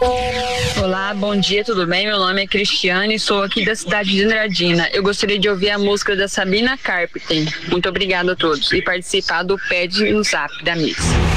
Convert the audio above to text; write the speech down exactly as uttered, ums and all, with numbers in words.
Olá, bom dia, tudo bem? Meu nome é Cristiane e sou aqui da cidade de Andradina. Eu gostaria de ouvir a música da Sabrina Carpenter. Muito obrigada a todos. E participar do P E D no Zap da Miss.